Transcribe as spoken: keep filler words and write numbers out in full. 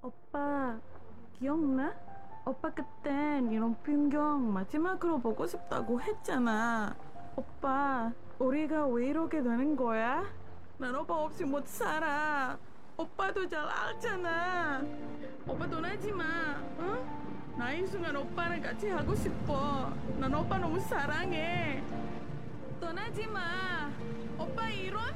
오빠, 기억나? 오빠 그땐 이런 풍경 마지막으로 보고 싶다고 했잖아. 오빠, 우리가 왜 이러게 되는 거야? 난 오빠 없이 못 살아. 오빠도 잘 알잖아. 오빠 떠나지 마, 응? 나 이 순간 오빠랑 같이 하고 싶어. 난 오빠 너무 사랑해. 떠나지 마. 오빠 이런